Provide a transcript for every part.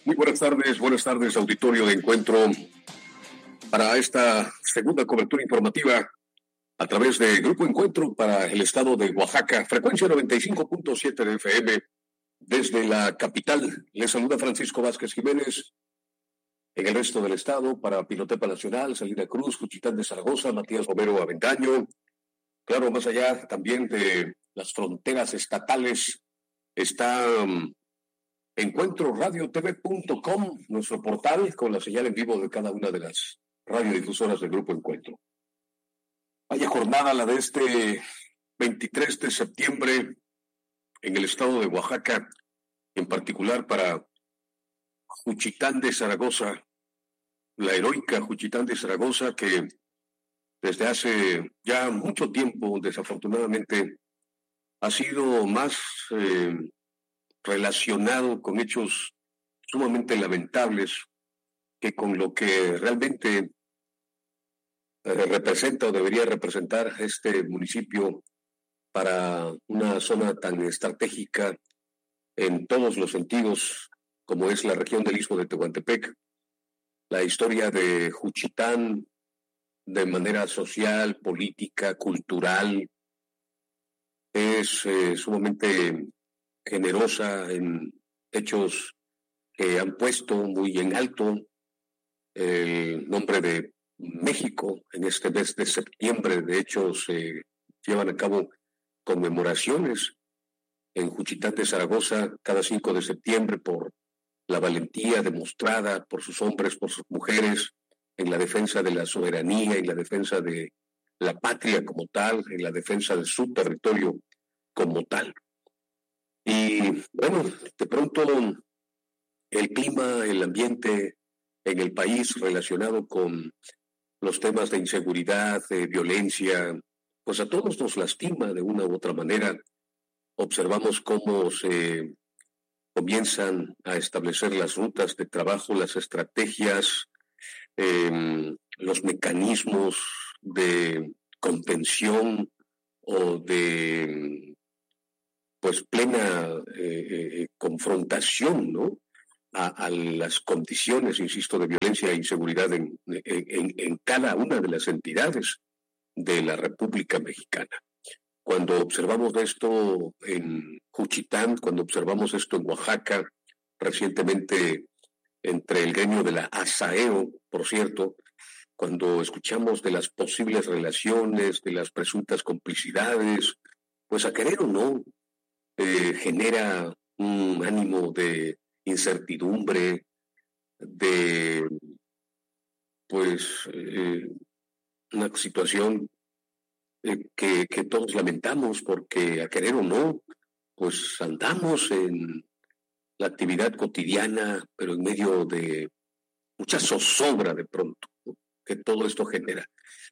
Muy buenas tardes, auditorio de Encuentro, para esta segunda cobertura informativa a través de Grupo Encuentro para el estado de Oaxaca, frecuencia 95.7 de FM, desde la capital. Les saluda Francisco Vázquez Jiménez. En el resto del estado, para Pinotepa Nacional, Salina Cruz, Juchitán de Zaragoza, Matías Romero Avendaño. Claro, más allá también de las fronteras estatales, está encuentroradiotv.com, nuestro portal con la señal en vivo de cada una de las radiodifusoras del Grupo Encuentro. Vaya jornada la de este 23 de septiembre en el estado de Oaxaca, en particular para Juchitán de Zaragoza, la heroica Juchitán de Zaragoza, que desde hace ya mucho tiempo, desafortunadamente, ha sido más relacionado con hechos sumamente lamentables que con lo que realmente representa o debería representar este municipio para una zona tan estratégica en todos los sentidos como es la región del Istmo de Tehuantepec. La historia de Juchitán de manera social, política, cultural, es sumamente generosa en hechos que han puesto muy en alto el nombre de México en este mes de septiembre. De hecho, se llevan a cabo conmemoraciones en Juchitán de Zaragoza cada 5 de septiembre por la valentía demostrada por sus hombres, por sus mujeres, en la defensa de la soberanía, en la defensa de la patria como tal, en la defensa de su territorio como tal. Y bueno, de pronto el clima, el ambiente en el país relacionado con los temas de inseguridad, de violencia, pues a todos nos lastima de una u otra manera. Observamos cómo se comienzan a establecer las rutas de trabajo, las estrategias, los mecanismos de contención o de pues plena confrontación, ¿no? A las condiciones, insisto, de violencia e inseguridad en cada una de las entidades de la República Mexicana. Cuando observamos esto en Juchitán, cuando observamos esto en Oaxaca, recientemente entre el gremio de la ASAEO, por cierto, cuando escuchamos de las posibles relaciones, de las presuntas complicidades, pues a querer o no, genera un ánimo de incertidumbre, de pues una situación que todos lamentamos, porque a querer o no, pues andamos en la actividad cotidiana, pero en medio de mucha zozobra de pronto, ¿no?, que todo esto genera.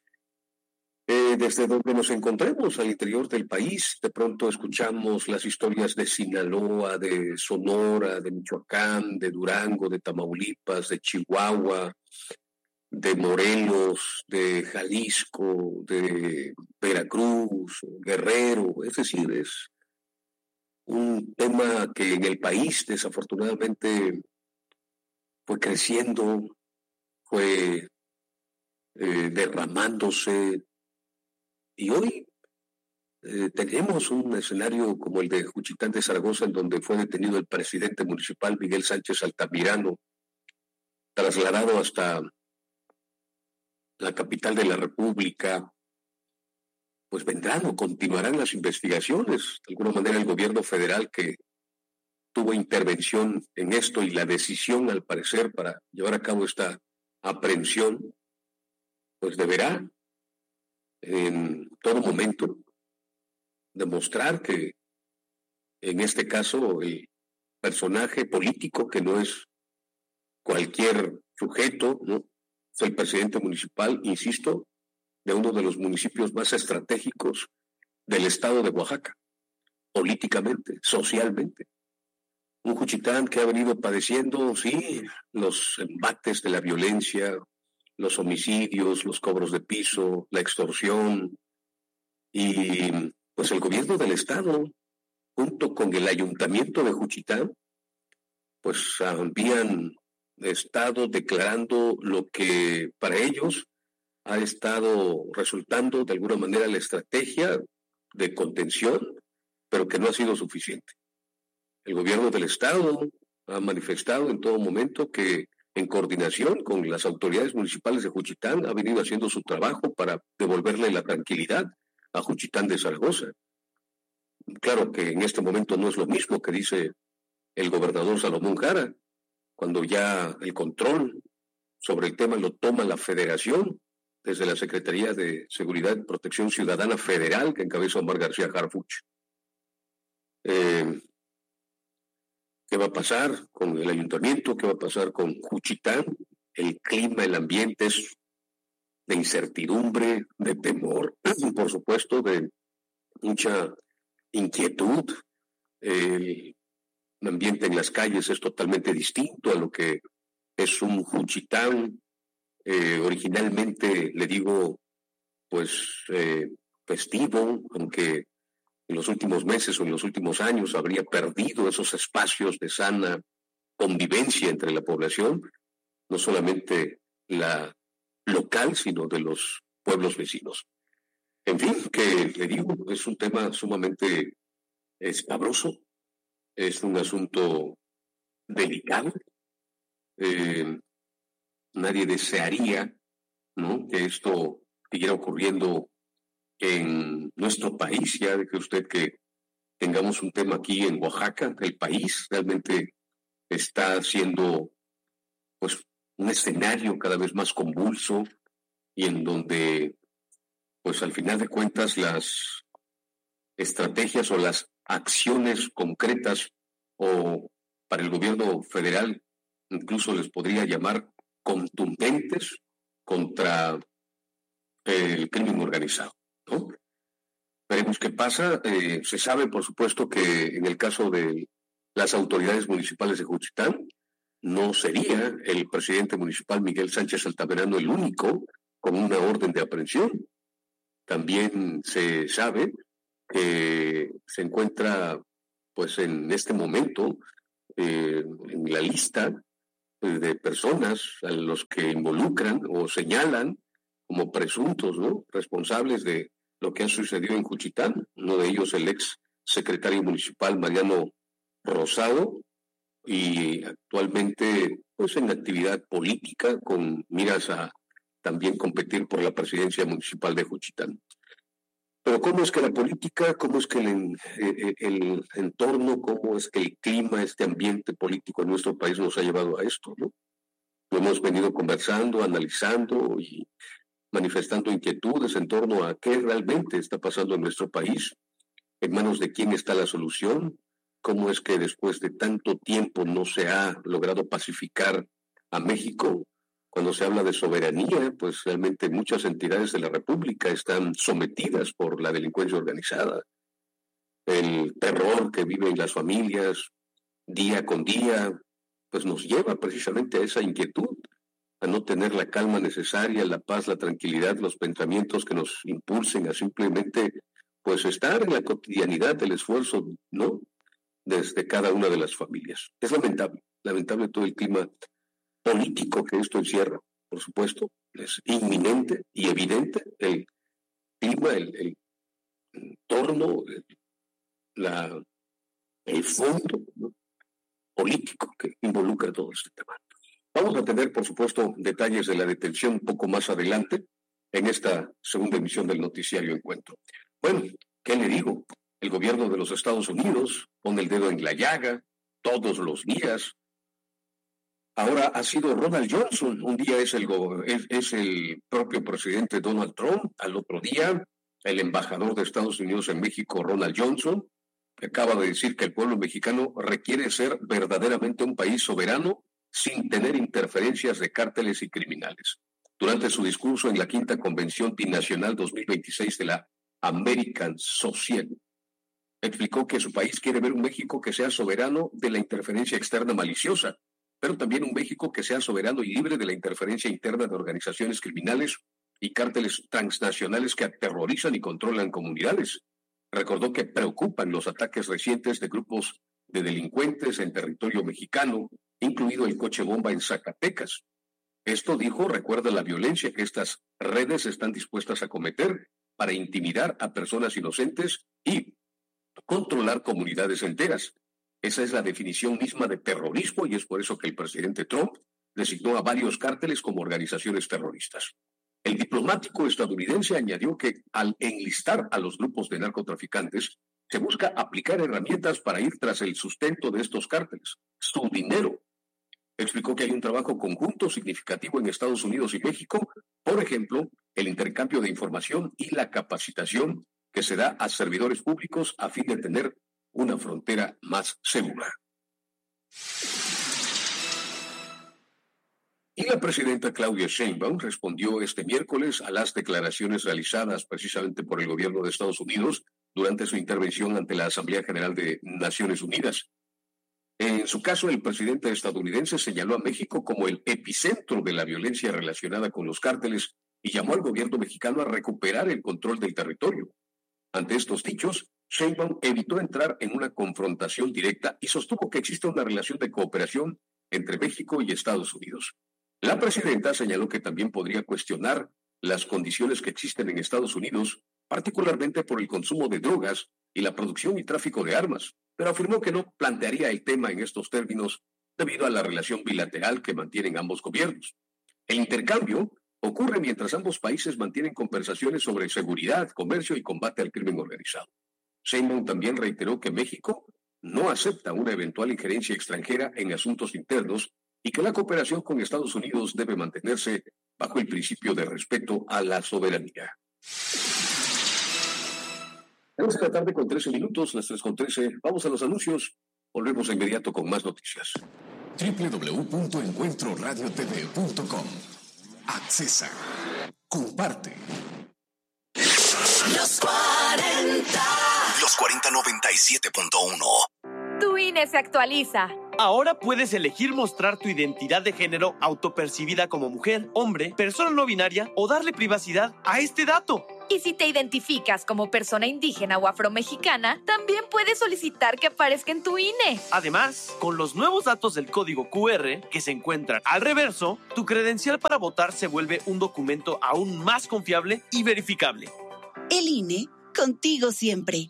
Desde donde nos encontremos al interior del país, de pronto escuchamos las historias de Sinaloa, de Sonora, de Michoacán, de Durango, de Tamaulipas, de Chihuahua, de Morelos, de Jalisco, de Veracruz, Guerrero. Es decir, es un tema que en el país desafortunadamente fue creciendo, fue derramándose. Y hoy tenemos un escenario como el de Juchitán de Zaragoza, en donde fue detenido el presidente municipal Miguel Sánchez Altamirano, trasladado hasta la capital de la República. Pues vendrán o continuarán las investigaciones. De alguna manera el gobierno federal, que tuvo intervención en esto y la decisión, al parecer, para llevar a cabo esta aprehensión, pues deberá en todo momento demostrar que en este caso el personaje político, que no es cualquier sujeto, ¿no?, es el presidente municipal, insisto, de uno de los municipios más estratégicos del estado de Oaxaca, políticamente, socialmente. Un Juchitán que ha venido padeciendo, sí, los embates de la violencia, los homicidios, los cobros de piso, la extorsión, y pues el gobierno del estado, junto con el ayuntamiento de Juchitán, pues habían estado declarando lo que para ellos ha estado resultando de alguna manera la estrategia de contención, pero que no ha sido suficiente. El gobierno del Estado ha manifestado en todo momento que en coordinación con las autoridades municipales de Juchitán ha venido haciendo su trabajo para devolverle la tranquilidad a Juchitán de Zaragoza. Claro que en este momento no es lo mismo que dice el gobernador Salomón Jara, cuando ya el control sobre el tema lo toma la Federación, desde la Secretaría de Seguridad y Protección Ciudadana Federal, que encabeza Omar García Harfuch. ¿Qué va a pasar con el ayuntamiento? ¿Qué va a pasar con Juchitán? El clima, el ambiente es de incertidumbre, de temor, por supuesto, de mucha inquietud. El ambiente en las calles es totalmente distinto a lo que es un Juchitán. Originalmente, le digo, pues festivo, aunque en los últimos meses o en los últimos años habría perdido esos espacios de sana convivencia entre la población, no solamente la local, sino de los pueblos vecinos. En fin, que le digo, es un tema sumamente escabroso, es un asunto delicado. Nadie desearía, ¿no?, que esto siguiera ocurriendo en nuestro país. Ya de que usted que tengamos un tema aquí en Oaxaca, el país realmente está siendo pues un escenario cada vez más convulso y en donde pues al final de cuentas las estrategias o las acciones concretas o para el gobierno federal incluso les podría llamar contundentes contra el crimen organizado, ¿no? Veremos qué pasa. Se sabe, por supuesto, que en el caso de las autoridades municipales de Juchitán, no sería el presidente municipal Miguel Sánchez Altamirano el único con una orden de aprehensión. También se sabe que se encuentra, pues en este momento, en la lista de personas a los que involucran o señalan como presuntos, ¿no?, responsables de lo que ha sucedido en Juchitán. Uno de ellos, el ex secretario municipal Mariano Rosado, y actualmente pues en actividad política con miras a también competir por la presidencia municipal de Juchitán. Pero ¿cómo es que la política, cómo es que el entorno, cómo es que el clima, este ambiente político en nuestro país nos ha llevado a esto, ¿no? Lo hemos venido conversando, analizando y manifestando inquietudes en torno a qué realmente está pasando en nuestro país, en manos de quién está la solución, cómo es que después de tanto tiempo no se ha logrado pacificar a México. Cuando se habla de soberanía, pues realmente muchas entidades de la República están sometidas por la delincuencia organizada. El terror que viven las familias día con día, pues nos lleva precisamente a esa inquietud, a no tener la calma necesaria, la paz, la tranquilidad, los pensamientos que nos impulsen a simplemente pues estar en la cotidianidad del esfuerzo, ¿no?, desde cada una de las familias. Es lamentable todo el clima político que esto encierra, por supuesto, es inminente y evidente el clima, el entorno, el fondo, ¿no?, político que involucra todo este tema. Vamos a tener, por supuesto, detalles de la detención un poco más adelante en esta segunda emisión del Noticiario Encuentro. Bueno, ¿qué le digo? El gobierno de los Estados Unidos pone el dedo en la llaga todos los días. Ahora ha sido Ronald Johnson. Un día es el propio presidente Donald Trump. Al otro día, el embajador de Estados Unidos en México, Ronald Johnson, que acaba de decir que el pueblo mexicano requiere ser verdaderamente un país soberano sin tener interferencias de cárteles y criminales. Durante su discurso en la quinta Convención Binacional 2026 de la American Society, explicó que su país quiere ver un México que sea soberano de la interferencia externa maliciosa, pero también un México que sea soberano y libre de la interferencia interna de organizaciones criminales y cárteles transnacionales que aterrorizan y controlan comunidades. Recordó que preocupan los ataques recientes de grupos de delincuentes en territorio mexicano, incluido el coche bomba en Zacatecas. Esto, dijo, recuerda la violencia que estas redes están dispuestas a cometer para intimidar a personas inocentes y controlar comunidades enteras. Esa es la definición misma de terrorismo y es por eso que el presidente Trump designó a varios cárteles como organizaciones terroristas. El diplomático estadounidense añadió que al enlistar a los grupos de narcotraficantes, se busca aplicar herramientas para ir tras el sustento de estos cárteles, su dinero. Explicó que hay un trabajo conjunto significativo en Estados Unidos y México, por ejemplo, el intercambio de información y la capacitación que se da a servidores públicos a fin de tener una frontera más segura. Y la presidenta Claudia Sheinbaum respondió este miércoles a las declaraciones realizadas precisamente por el gobierno de Estados Unidos durante su intervención ante la Asamblea General de Naciones Unidas. En su caso, el presidente estadounidense señaló a México como el epicentro de la violencia relacionada con los cárteles y llamó al gobierno mexicano a recuperar el control del territorio. Ante estos dichos, Sheinbaum evitó entrar en una confrontación directa y sostuvo que existe una relación de cooperación entre México y Estados Unidos. La presidenta señaló que también podría cuestionar las condiciones que existen en Estados Unidos, particularmente por el consumo de drogas y la producción y tráfico de armas, pero afirmó que no plantearía el tema en estos términos debido a la relación bilateral que mantienen ambos gobiernos. El intercambio ocurre mientras ambos países mantienen conversaciones sobre seguridad, comercio y combate al crimen organizado. Sheinbaum también reiteró que México no acepta una eventual injerencia extranjera en asuntos internos y que la cooperación con Estados Unidos debe mantenerse bajo el principio de respeto a la soberanía. 3 de la tarde con 13 minutos, las 3:13. Vamos a los anuncios. Volvemos de inmediato con más noticias. www.encuentroradiotv.com. Accesa. Comparte. Los 40. Los 4097.1. Tu INE se actualiza. Ahora puedes elegir mostrar tu identidad de género autopercibida como mujer, hombre, persona no binaria o darle privacidad a este dato. Y si te identificas como persona indígena o afromexicana, también puedes solicitar que aparezca en tu INE. Además, con los nuevos datos del código QR que se encuentran al reverso, tu credencial para votar se vuelve un documento aún más confiable y verificable. El INE, contigo siempre.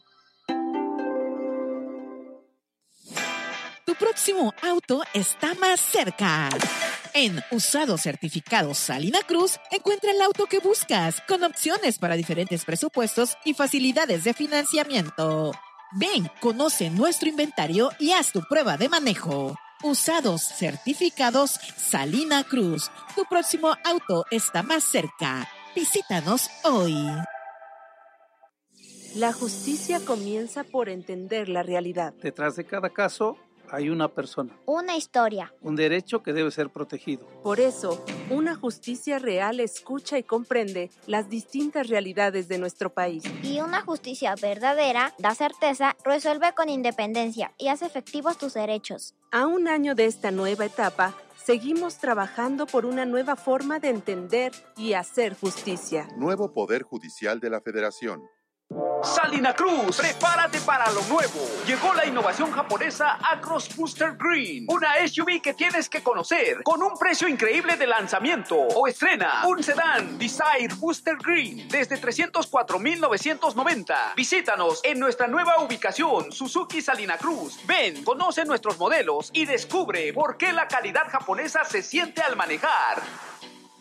Tu próximo auto está más cerca. En Usados Certificados Salina Cruz, encuentra el auto que buscas, con opciones para diferentes presupuestos y facilidades de financiamiento. Ven, conoce nuestro inventario y haz tu prueba de manejo. Usados Certificados Salina Cruz. Tu próximo auto está más cerca. Visítanos hoy. La justicia comienza por entender la realidad. Detrás de cada caso hay una persona. Una historia. Un derecho que debe ser protegido. Por eso, una justicia real escucha y comprende las distintas realidades de nuestro país. Y una justicia verdadera da certeza, resuelve con independencia y hace efectivos tus derechos. A un año de esta nueva etapa, seguimos trabajando por una nueva forma de entender y hacer justicia. Nuevo Poder Judicial de la Federación. Salina Cruz, prepárate para lo nuevo. Llegó la innovación japonesa Acros Booster Green, una SUV que tienes que conocer con un precio increíble de lanzamiento. O estrena un sedán Desire Booster Green desde $304,990. Visítanos en nuestra nueva ubicación, Suzuki Salina Cruz. Ven, conoce nuestros modelos y descubre por qué la calidad japonesa se siente al manejar.